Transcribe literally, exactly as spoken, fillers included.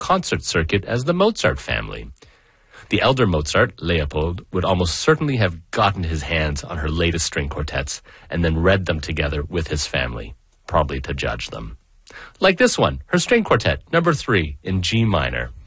concert circuit as the Mozart family. The elder Mozart, Leopold, would almost certainly have gotten his hands on her latest string quartets and then read them together with his family, probably to judge them. Like this one, her string quartet, number three, in G minor.